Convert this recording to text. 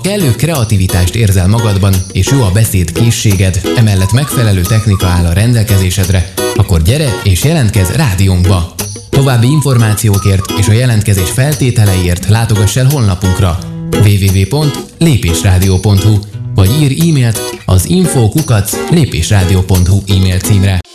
kellő kreativitást érzel magadban, és jó a beszédkészséged, emellett megfelelő technika áll a rendelkezésedre, akkor gyere és jelentkezz rádiónkba! További információkért és a jelentkezés feltételeiért látogass el honlapunkra www.lépésradio.hu vagy írj e-mailt az info@lépésradio.hu e-mail címre.